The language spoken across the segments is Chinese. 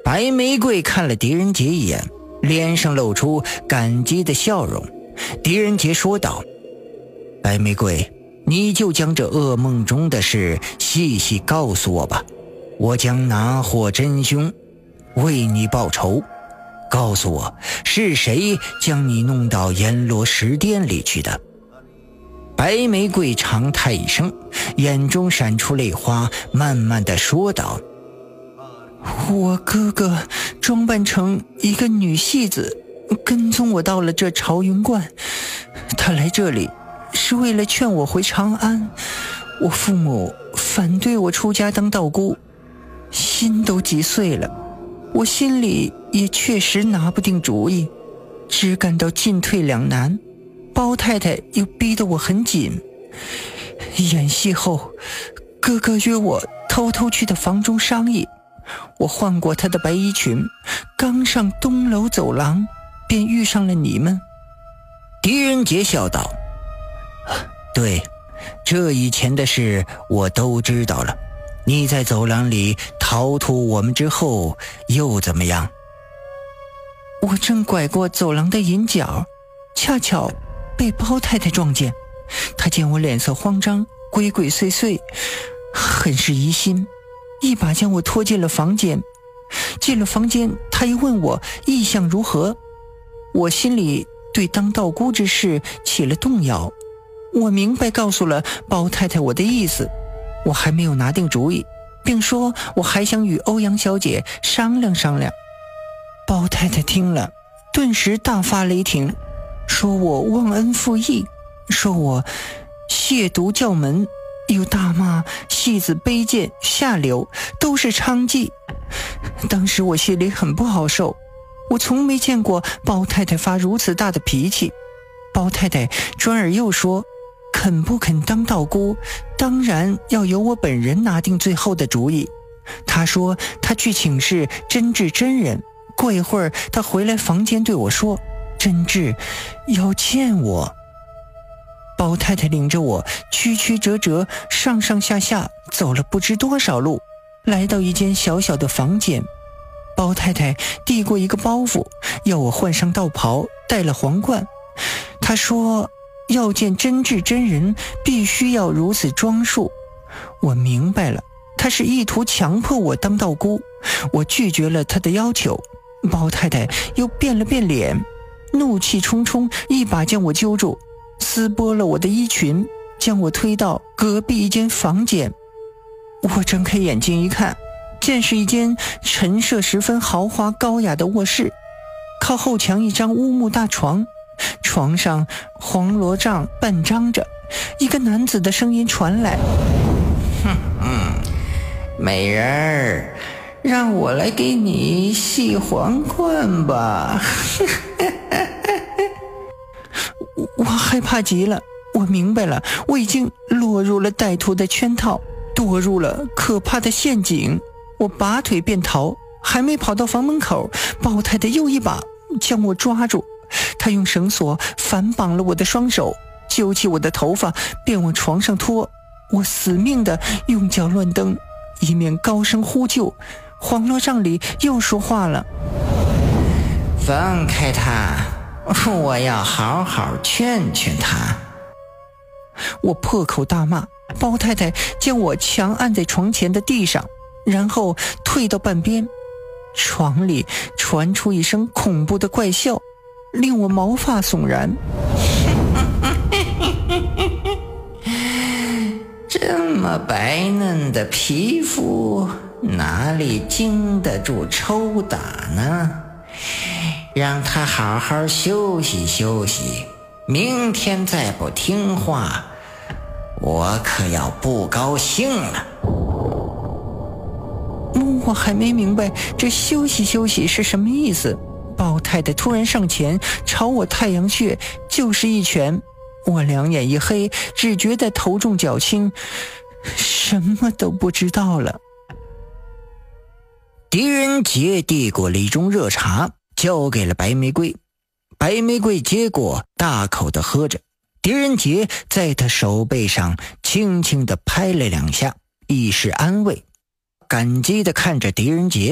白玫瑰看了狄仁杰一眼，脸上露出感激的笑容。狄仁杰说道：白玫瑰，你就将这噩梦中的事细细告诉我吧，我将拿获真凶，为你报仇。告诉我，是谁将你弄到阎罗食殿里去的？白玫瑰长叹一声，眼中闪出泪花，慢慢地说道：我哥哥装扮成一个女戏子，跟踪我到了这朝云观。他来这里是为了劝我回长安。我父母反对我出家当道姑，心都急碎了，我心里也确实拿不定主意，只感到进退两难。包太太又逼得我很紧。演戏后，哥哥约我偷偷去他房中商议。我换过他的白衣裙，刚上东楼走廊，便遇上了你们。狄仁杰笑道：对，这以前的事我都知道了。你在走廊里逃脱我们之后又怎么样？我正拐过走廊的引角，恰巧被包太太撞见。她见我脸色慌张，鬼鬼祟祟，很是疑心，一把将我拖进了房间。进了房间，她又问我意向如何。我心里对当道姑之事起了动摇，我明白告诉了包太太我的意思。我还没有拿定主意，并说我还想与欧阳小姐商量商量。包太太听了，顿时大发雷霆，说我忘恩负义，说我亵渎教门，又大骂戏子卑贱下流，都是娼妓。当时我心里很不好受，我从没见过包太太发如此大的脾气。包太太转而又说，肯不肯当道姑，当然要由我本人拿定最后的主意。她说她去请示真智真人，过一会儿她回来房间对我说，真智要见我。包太太领着我曲曲折折上上下下走了不知多少路，来到一间小小的房间。包太太递过一个包袱，要我换上道袍，戴了皇冠。她说要见真智真人必须要如此装束。我明白了，她是意图强迫我当道姑。我拒绝了她的要求。包太太又变了变脸，怒气冲冲，一把将我揪住，撕剥了我的衣裙，将我推到隔壁一间房间。我睁开眼睛一看，见是一间陈设十分豪华高雅的卧室，靠后墙一张乌木大床，床上黄罗帐半张着，一个男子的声音传来：美人儿，让我来给你系皇冠吧。我害怕极了，我明白了，我已经落入了歹徒的圈套，堕入了可怕的陷阱。我拔腿便逃，还没跑到房门口，包太太又一把将我抓住。她用绳索反绑了我的双手，揪起我的头发便往床上拖。我死命地用脚乱蹬，以免高声呼救。黄罗帐里又说话了：放开他，我要好好劝劝他。我破口大骂，包太太将我强按在床前的地上，然后退到半边。床里传出一声恐怖的怪笑，令我毛发悚然。这么白嫩的皮肤，哪里经得住抽打呢？让他好好休息休息，明天再不听话，我可要不高兴了。我还没明白这休息休息是什么意思，包太太突然上前朝我太阳穴就是一拳。我两眼一黑，只觉得头重脚轻，什么都不知道了。狄仁杰递过了一盅热茶，交给了白玫瑰。白玫瑰接过，大口地喝着。狄仁杰在他手背上轻轻地拍了两下，以示安慰。感激地看着狄仁杰，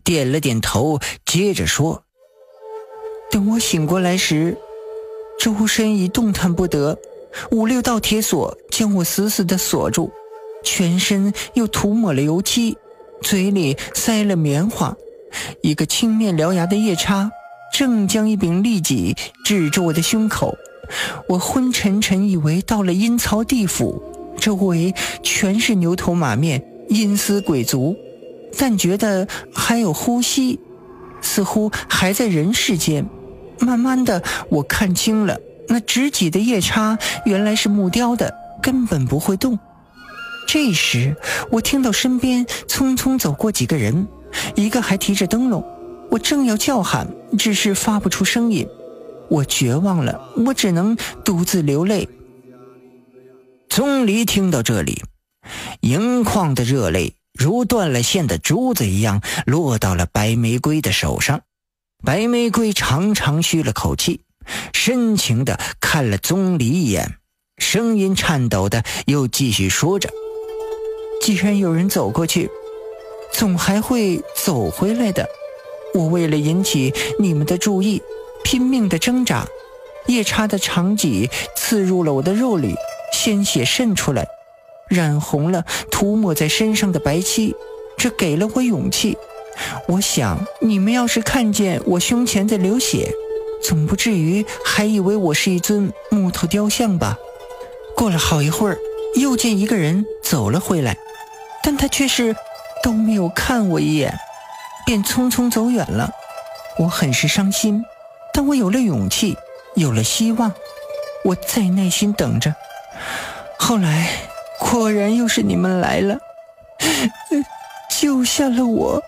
点了点头，接着说：等我醒过来时，周身已动弹不得，5、6道铁锁将我死死地锁住，全身又涂抹了油漆，嘴里塞了棉花，一个青面獠牙的夜叉正将一柄利戟指着我的胸口。我昏沉沉以为到了阴曹地府，周围全是牛头马面，阴司鬼卒，但觉得还有呼吸，似乎还在人世间。慢慢的我看清了，那执戟的夜叉原来是木雕的，根本不会动。这时我听到身边匆匆走过几个人，一个还提着灯笼，我正要叫喊，只是发不出声音。我绝望了，我只能独自流泪。钟离听到这里，盈眶的热泪如断了线的珠子一样落到了白玫瑰的手上。白玫瑰长长吁了口气，深情地看了钟离一眼，声音颤抖的又继续说着：既然有人走过去，总还会走回来的。我为了引起你们的注意，拼命地挣扎，夜叉的长戟刺入了我的肉里，鲜血渗出来，染红了涂抹在身上的白漆，这给了我勇气。我想你们要是看见我胸前在流血，总不至于还以为我是一尊木头雕像吧。过了好一会儿，又见一个人走了回来，但他却是都没有看我一眼，便匆匆走远了。我很是伤心，但我有了勇气，有了希望。我再耐心等着，后来果然又是你们来了，救下了我。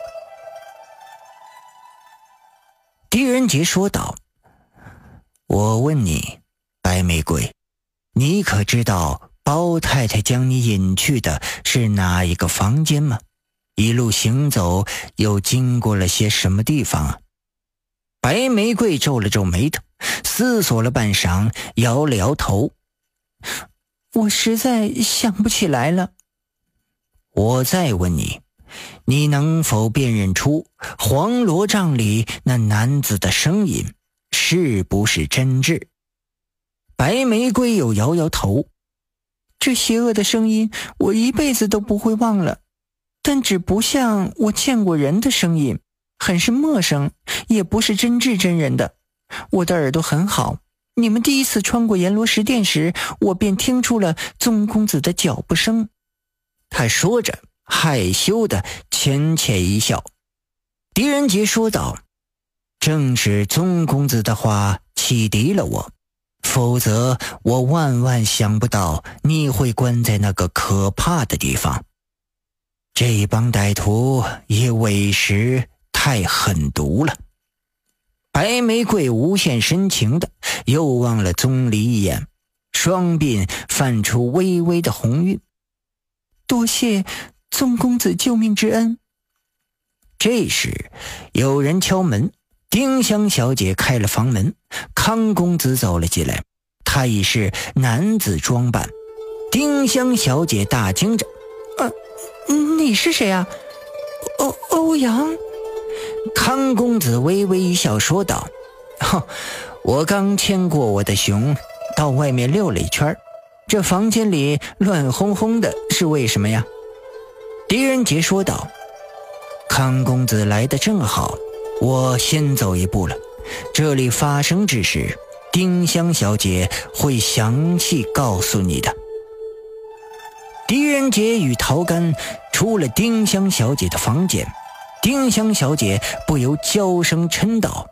狄仁杰说道：我问你，白玫瑰，你可知道包太太将你引去的是哪一个房间吗？一路行走又经过了些什么地方啊？白玫瑰皱了皱眉头，思索了半晌，摇了摇头：我实在想不起来了。我再问你，你能否辨认出黄罗帐里那男子的声音是不是真挚？白玫瑰又摇摇头：这邪恶的声音我一辈子都不会忘了，但只不像我见过人的声音，很是陌生，也不是真挚真人的。我的耳朵很好，你们第一次穿过阎罗石殿时，我便听出了宗公子的脚步声。他说着害羞的浅浅一笑。狄仁杰说道：正是宗公子的话启迪了我，否则我万万想不到你会关在那个可怕的地方。这帮歹徒也委实太狠毒了。白玫瑰无限深情的又望了钟离一眼，双鬓泛出微微的红晕。多谢宗公子救命之恩。这时有人敲门，丁香小姐开了房门，康公子走了进来，他已是男子装扮。丁香小姐大惊着：你是谁啊？欧阳。康公子微微一笑说道：我刚牵过我的熊到外面溜了一圈，这房间里乱哄哄的，是为什么呀？狄仁杰说道：康公子来得正好，我先走一步了。这里发生之事，丁香小姐会详细告诉你的。狄仁杰与陶干出了丁香小姐的房间，丁香小姐不由娇声嗔道：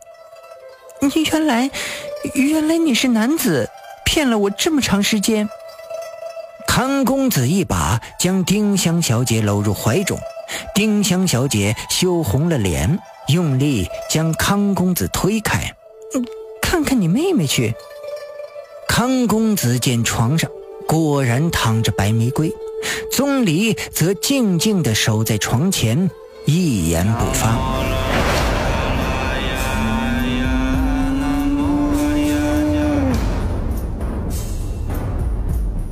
原来你是男子，骗了我这么长时间。康公子一把将丁香小姐搂入怀中，丁香小姐羞红了脸，用力将康公子推开：看看你妹妹去。康公子见床上果然躺着白玫瑰，钟离则静静地守在床前，一言不发。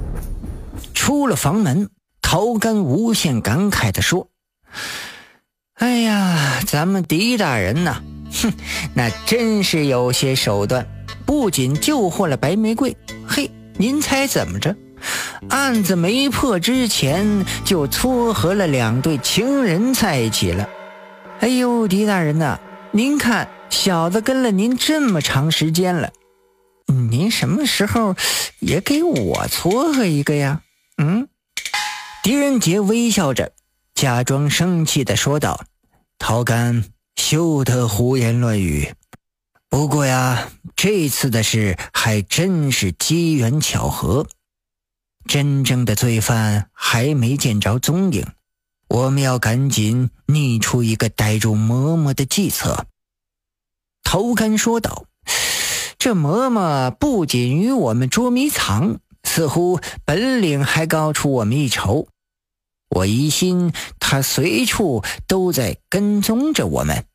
出了房门，陶干无限感慨地说： 哎呀，咱们狄大人呐，那真是有些手段，不仅救活了白玫瑰，嘿，您猜怎么着？案子没破之前就撮合了2对情人在一起了。哎呦，狄大人呐，您看小子跟了您这么长时间了，您什么时候也给我撮合一个呀？狄仁杰微笑着，假装生气地说道：陶干，休得胡言乱语。不过呀，这次的事还真是机缘巧合，真正的罪犯还没见着踪影，我们要赶紧拟出一个逮住嬷嬷的计策。陶干说道：这嬷嬷不仅与我们捉迷藏，似乎本领还高出我们一筹。我疑心她随处都在跟踪着我们。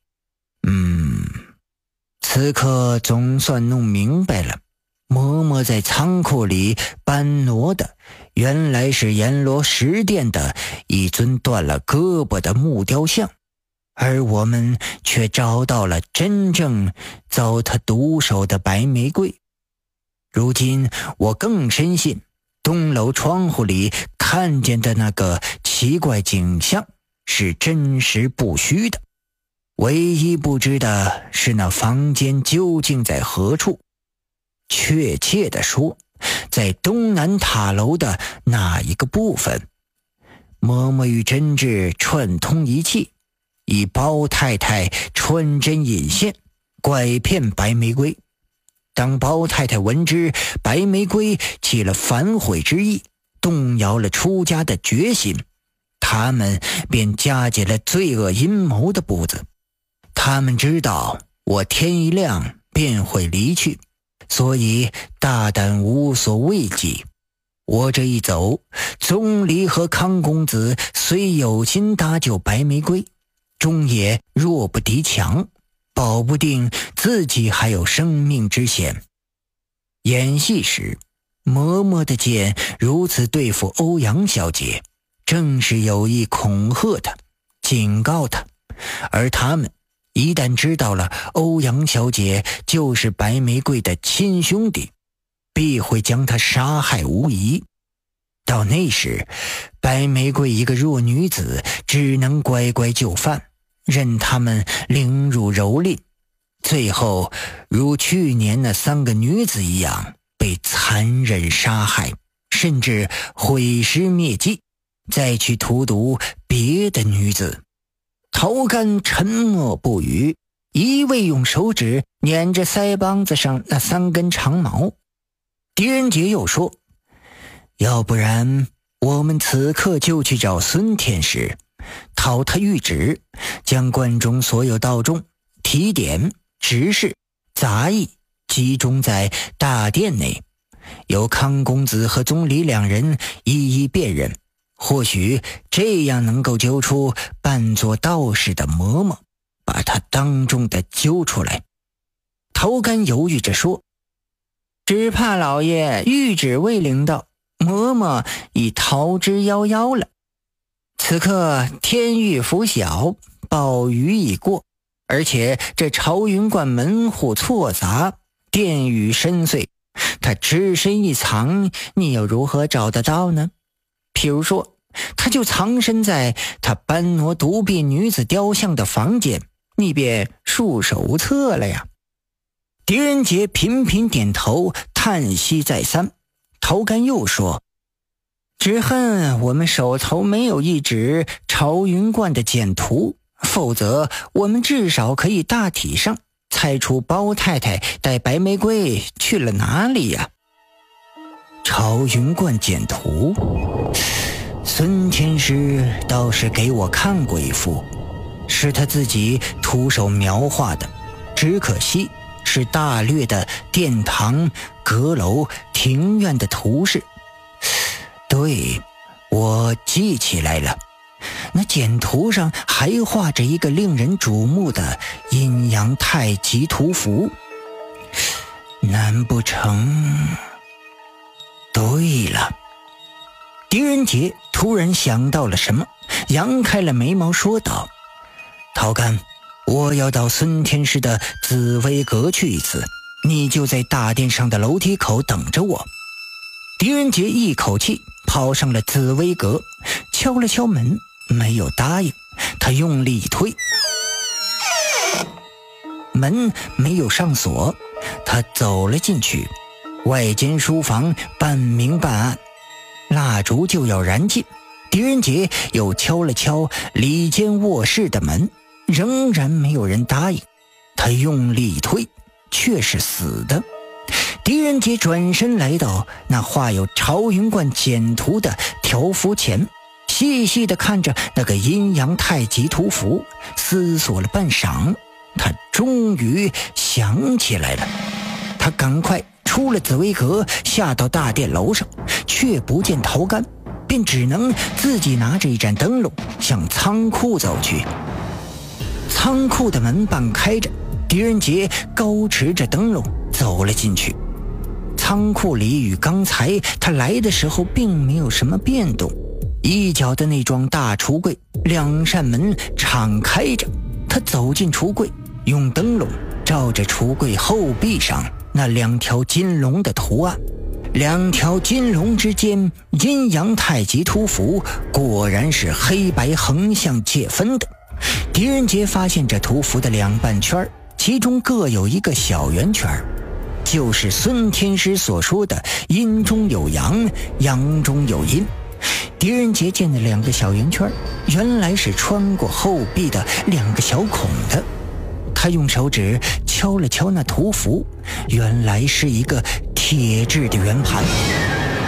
此刻总算弄明白了，嬷嬷在仓库里搬挪的原来是阎罗石殿的一尊断了胳膊的木雕像，而我们却找到了真正遭他毒手的白玫瑰。如今我更深信东楼窗户里看见的那个奇怪景象是真实不虚的，唯一不知的是那房间究竟在何处。确切地说，在东南塔楼的那一个部分。嬷嬷与真挚串通一气，以包太太穿针引线，拐骗白玫瑰。当包太太闻知白玫瑰起了反悔之意，动摇了出家的决心，他们便加紧了罪恶阴谋的步子。他们知道我天一亮便会离去，所以大胆无所畏惧。我这一走，钟离和康公子虽有心搭救白玫瑰，终也弱不敌强，保不定自己还有生命之险。演戏时，嬷嬷的剑如此对付欧阳小姐，正是有意恐吓她，警告她，而他们一旦知道了欧阳小姐就是白玫瑰的亲兄弟，必会将她杀害无疑。到那时，白玫瑰一个弱女子只能乖乖就范，任他们凌辱蹂躏，最后如去年那3个女子一样被残忍杀害，甚至毁尸灭迹，再去荼毒别的女子。陶干沉默不语，一味用手指捻着腮帮子上那3根长毛。狄仁杰又说：要不然我们此刻就去找孙天师，讨他谕旨，将观中所有道众、提点、执事、杂役集中在大殿内，由康公子和钟离2人一一辨认，或许这样能够揪出扮作道士的嬷嬷，把他当众的揪出来。陶干犹豫着说：只怕老爷谕旨未领到，嬷嬷已逃之夭夭了。此刻天欲拂晓，暴雨已过，而且这朝云观门户错杂，殿宇深邃，他只身一藏，你又如何找得到呢？譬如说，他就藏身在他搬挪独臂女子雕像的房间，你便束手无策了呀。狄仁杰频频点头，叹息再三。陶干又说：只恨我们手头没有一纸朝云观的简图，否则我们至少可以大体上猜出包太太带白玫瑰去了哪里呀。朝云观简图，孙天师倒是给我看过一幅，是他自己徒手描画的，只可惜是大略的殿堂、阁楼、庭院的图示。对，我记起来了，那简图上还画着一个令人瞩目的阴阳太极图符。难不成？对了，狄仁杰突然想到了什么，扬开了眉毛说道： 陶干，我要到孙天师的紫薇阁去一次，你就在大殿上的楼梯口等着我。狄仁杰一口气跑上了紫薇阁，敲了敲门，没有答应。他用力一推，门没有上锁，他走了进去。外间书房半明半暗，蜡烛就要燃尽。狄仁杰又敲了敲里间卧室的门，仍然没有人答应。他用力一推，却是死的。狄仁杰转身来到那画有朝云观简图的条幅前，细细地看着那个阴阳太极图符，思索了半晌，他终于想起来了。他赶快出了紫薇阁，下到大殿楼上，却不见陶干，便只能自己拿着一盏灯笼向仓库走去。仓库的门半开着，狄仁杰高持着灯笼走了进去。仓库里与刚才他来的时候并没有什么变动，一角的那幢大橱柜2扇门敞开着。他走进橱柜，用灯笼照着橱柜后壁上那2条金龙的图案，2条金龙之间阴阳太极图符果然是黑白横向界分的。狄仁杰发现这图符的2半圈，其中各有一个小圆圈，就是孙天师所说的阴中有阳，阳中有阴。狄仁杰见的2个小圆圈，原来是穿过后壁的2个小孔的。他用手指敲了敲那图符，原来是一个铁制的圆盘。